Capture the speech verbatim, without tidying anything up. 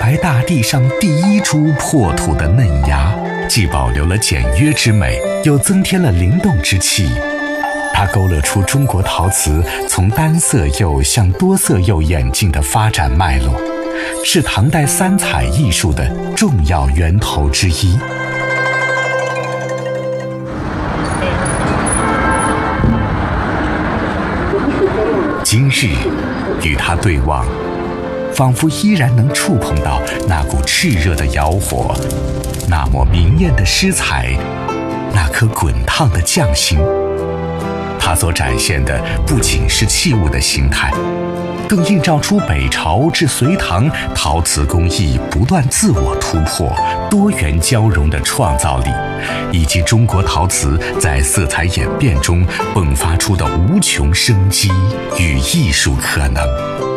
来大地上第一株破土的嫩芽，既保留了简约之美，又增添了灵动之气。它勾勒出中国陶瓷从单色釉向多色釉演进的发展脉络，是唐代三彩艺术的重要源头之一。今日与它对望，仿佛依然能触碰到那股炽热的窑火，那抹明艳的诗彩，那颗滚烫的匠心。它所展现的不仅是器物的形态，更映照出北朝至隋唐陶瓷工艺不断自我突破、多元交融的创造力，以及中国陶瓷在色彩演变中迸发出的无穷生机与艺术可能。